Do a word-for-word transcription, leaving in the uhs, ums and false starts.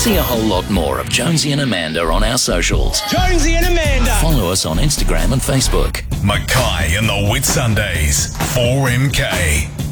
See a whole lot more of Jonesy and Amanda on our socials. Jonesy and Amanda. Follow us on Instagram and Facebook. Mackay and the Whitsundays. four M K.